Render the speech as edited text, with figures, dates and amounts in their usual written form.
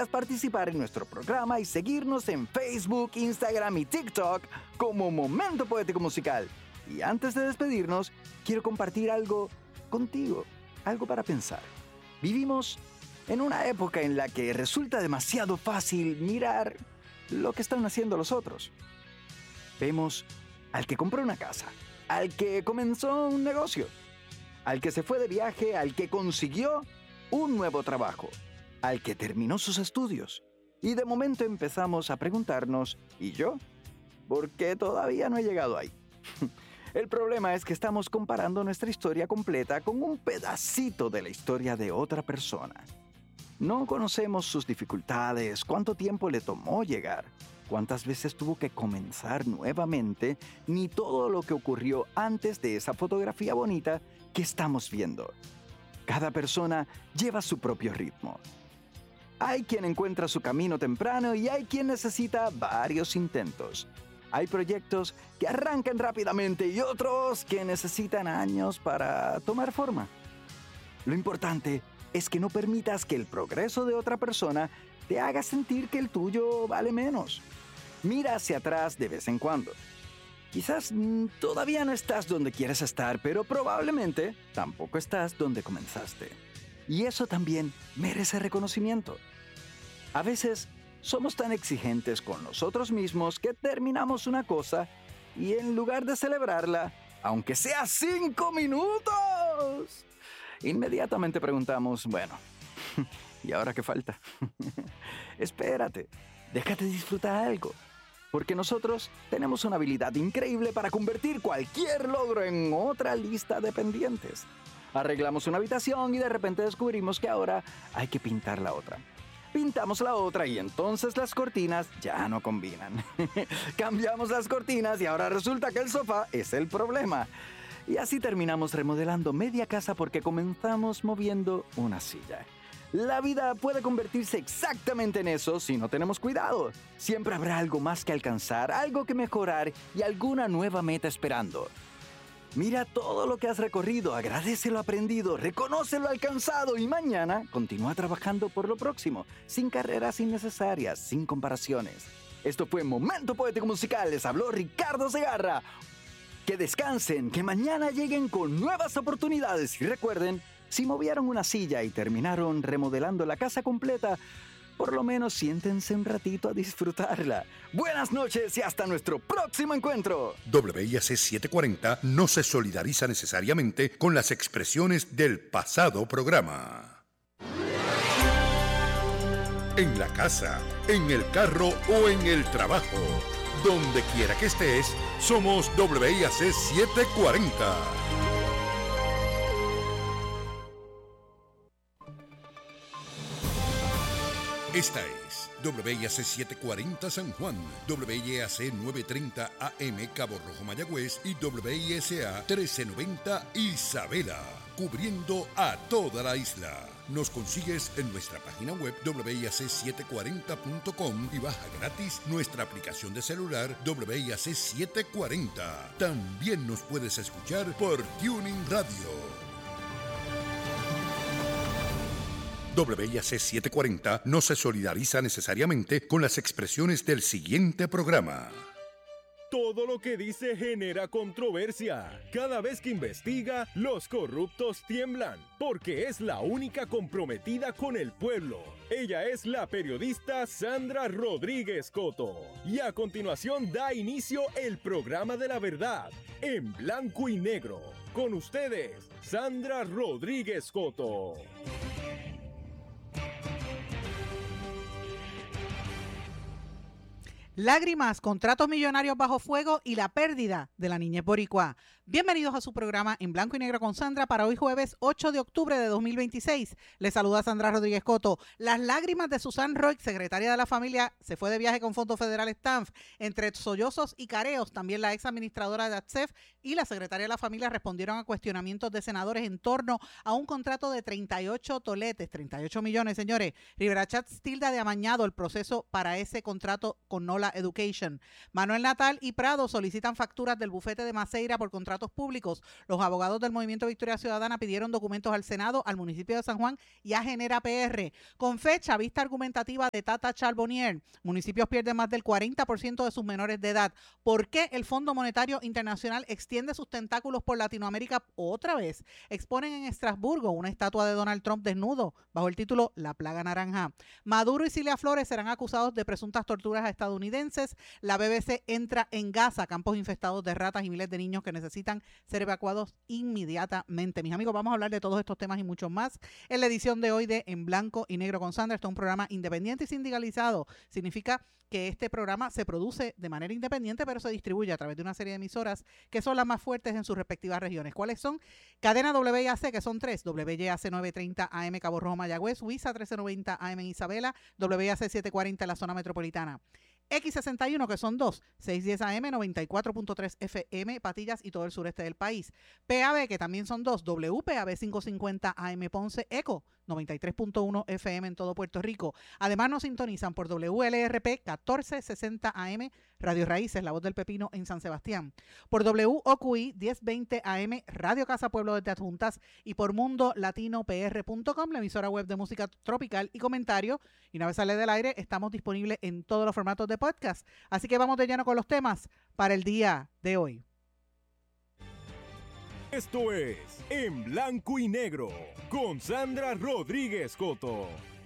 puedas participar en nuestro programa y seguirnos en Facebook, Instagram y TikTok como Momento Poético Musical. Y antes de despedirnos, quiero compartir algo contigo, algo para pensar. Vivimos en una época en la que resulta demasiado fácil mirar lo que están haciendo los otros. Vemos al que compró una casa, al que comenzó un negocio, al que se fue de viaje, al que consiguió un nuevo trabajo, al que terminó sus estudios. Y de momento empezamos a preguntarnos, ¿y yo? ¿Por qué todavía no he llegado ahí? El problema es que estamos comparando nuestra historia completa con un pedacito de la historia de otra persona. No conocemos sus dificultades, cuánto tiempo le tomó llegar, cuántas veces tuvo que comenzar nuevamente, ni todo lo que ocurrió antes de esa fotografía bonita que estamos viendo. Cada persona lleva su propio ritmo. Hay quien encuentra su camino temprano y hay quien necesita varios intentos. Hay proyectos que arrancan rápidamente y otros que necesitan años para tomar forma. Lo importante es que no permitas que el progreso de otra persona te haga sentir que el tuyo vale menos. Mira hacia atrás de vez en cuando. Quizás todavía no estás donde quieres estar, pero probablemente tampoco estás donde comenzaste. Y eso también merece reconocimiento. A veces somos tan exigentes con nosotros mismos que terminamos una cosa y en lugar de celebrarla, aunque sea 5 minutos, inmediatamente preguntamos, bueno, ¿y ahora qué falta? Espérate, déjate disfrutar algo. Porque nosotros tenemos una habilidad increíble para convertir cualquier logro en otra lista de pendientes. Arreglamos una habitación y de repente descubrimos que ahora hay que pintar la otra. Pintamos la otra y entonces las cortinas ya no combinan. Cambiamos las cortinas y ahora resulta que el sofá es el problema. Y así terminamos remodelando media casa porque comenzamos moviendo una silla. La vida puede convertirse exactamente en eso si no tenemos cuidado. Siempre habrá algo más que alcanzar, algo que mejorar y alguna nueva meta esperando. Mira todo lo que has recorrido, agradece lo aprendido, reconoce lo alcanzado y mañana continúa trabajando por lo próximo, sin carreras innecesarias, sin comparaciones. Esto fue Momento Poético Musical, les habló Ricardo Segarra. Que descansen, que mañana lleguen con nuevas oportunidades y recuerden, si movieron una silla y terminaron remodelando la casa completa, por lo menos siéntense un ratito a disfrutarla. Buenas noches y hasta nuestro próximo encuentro. WIAC 740 no se solidariza necesariamente con las expresiones del pasado programa. En la casa, en el carro o en el trabajo, donde quiera que estés, somos WIAC 740. Esta es WIAC 740 San Juan, WIAC 930 AM Cabo Rojo Mayagüez y WISA 1390 Isabela, cubriendo a toda la isla. Nos consigues en nuestra página web WIAC740.com y baja gratis nuestra aplicación de celular WIAC 740. También nos puedes escuchar por Tuning Radio. WIAC 740 no se solidariza necesariamente con las expresiones del siguiente programa. Todo lo que dice genera controversia. Cada vez que investiga, los corruptos tiemblan, porque es la única comprometida con el pueblo. Ella es la periodista Sandra Rodríguez Coto. Y a continuación da inicio el programa de la verdad, en blanco y negro. Con ustedes, Sandra Rodríguez Coto. Lágrimas, contratos millonarios bajo fuego y la pérdida de la niñez boricua. Bienvenidos a su programa En Blanco y Negro con Sandra para hoy jueves 8 de octubre de 2026. Les saluda Sandra Rodríguez Coto. Las lágrimas de Susan Roig, secretaria de la familia, se fue de viaje con fondos federales TANF. Entre sollozos y careos, también la ex administradora de ATSEF y la secretaria de la familia respondieron a cuestionamientos de senadores en torno a un contrato de 38 millones, señores. Rivera Chats tilda de amañado el proceso para ese contrato con no Loyola Education. Manuel Natal y Prado solicitan facturas del bufete de Maceira por contratos públicos. Los abogados del Movimiento Victoria Ciudadana pidieron documentos al Senado, al municipio de San Juan y a Genera PR. Con fecha, vista argumentativa de Tata Charbonnier, municipios pierden más del 40% de sus menores de edad. ¿Por qué el Fondo Monetario Internacional extiende sus tentáculos por Latinoamérica otra vez? Exponen en Estrasburgo una estatua de Donald Trump desnudo bajo el título La Plaga Naranja. Maduro y Cilia Flores serán acusados de presuntas torturas a estadounidenses. La BBC entra en Gaza, campos infestados de ratas y miles de niños que necesitan ser evacuados inmediatamente. Mis amigos, vamos a hablar de todos estos temas y muchos más en la edición de hoy de En Blanco y Negro con Sandra. Este es un programa independiente y sindicalizado. Significa que este programa se produce de manera independiente, pero se distribuye a través de una serie de emisoras que son las más fuertes en sus respectivas regiones. ¿Cuáles son? Cadena WIAC, que son 3, WIAC 930 AM Cabo Rojo Mayagüez, WISA 1390 AM en Isabela, WIAC 740 en la zona metropolitana. X61, que son 2, 610 AM, 94.3 FM, Patillas y todo el sureste del país. PAB, que también son 2, WPAB 550 AM Ponce, ECO 93.1 FM en todo Puerto Rico. Además nos sintonizan por WLRP 1460 AM, Radio Raíces, La Voz del Pepino en San Sebastián. Por WOQI 1020 AM, Radio Casa Pueblo desde Adjuntas y por mundolatinopr.com, la emisora web de música tropical y comentario. Y una vez sale del aire, estamos disponibles en todos los formatos de podcast. Así que vamos de lleno con los temas para el día de hoy. Esto es En Blanco y Negro con Sandra Rodríguez Coto.